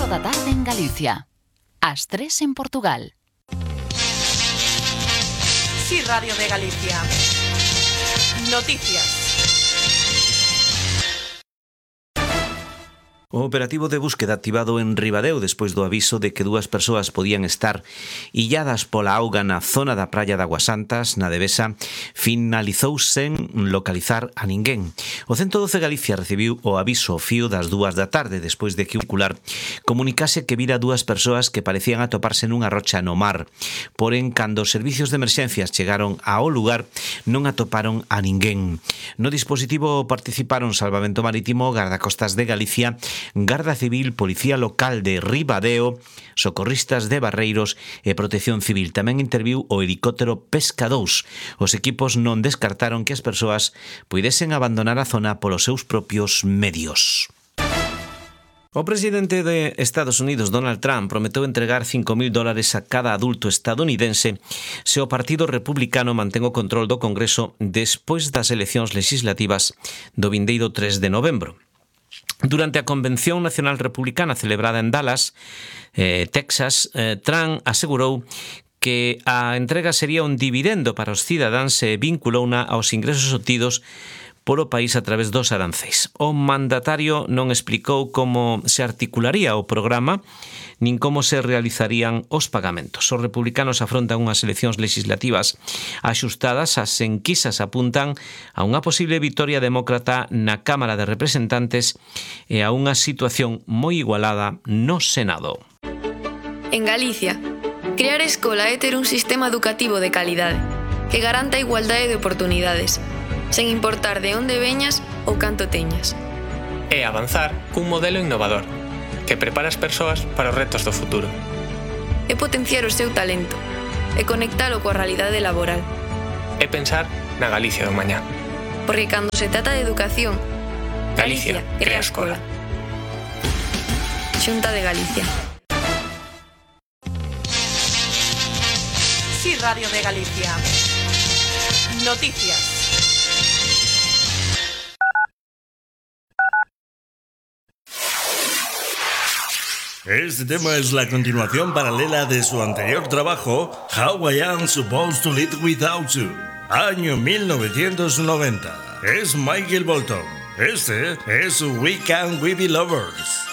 da tarde en Galicia. Ás 3 en Portugal. Sí, Radio de Galicia. Noticias. O operativo de búsqueda activado en Ribadeo despois do aviso de que dúas persoas podían estar illadas pola auga na zona da praia de Aguasantas, na Devesa, finalizou sen localizar a ninguén. O 112 Galicia recibiu o aviso ao fío das 2 da tarde despois de que un particular comunicase que vira dúas persoas que parecían atoparse nunha rocha no mar. Porén, cando os servicios de emerxencias chegaron ao lugar, non atoparon a ninguén. No dispositivo participaron Salvamento Marítimo, Gardacostas de Galicia, Garda Civil, Policía Local de Ribadeo, Socorristas de Barreiros e Protección Civil. Tamén interviu o helicóptero Pesca 2. Os equipos non descartaron que as persoas puidesen abandonar a zona polos seus propios medios. O presidente de Estados Unidos, Donald Trump, prometeu entregar $5.000 a cada adulto estadounidense se o Partido Republicano mantén o control do Congreso despois das eleccións legislativas do vindeiro 3 de novembro. Durante a Convención Nacional Republicana celebrada en Dallas, Texas, Trump asegurou que a entrega sería un dividendo para os cidadáns e vinculouna aos ingresos obtidos polo país a través dos arancéis. O mandatario non explicou como se articularía o programa nin como se realizarían os pagamentos. Os republicanos afrontan unhas eleccións legislativas axustadas. As enquisas apuntan a unha posible vitoria demócrata na Cámara de Representantes e a unha situación moi igualada no Senado. En Galicia, crear escola é ter un sistema educativo de calidade que garanta a igualdade de oportunidades, sen importar de onde veñas ou canto teñas. É avanzar cun modelo innovador que prepara as persoas para os retos do futuro. É potenciar o seu talento e conectalo coa realidade laboral. É pensar na Galicia do mañá. Porque cando se trata de educación, Galicia crea escola. Xunta de Galicia. Sí, Radio de Galicia. Noticias. Este tema es la continuación paralela de su anterior trabajo, How I Am Supposed to Live Without You, año 1990. Es Michael Bolton. Este es We Can We Be Lovers.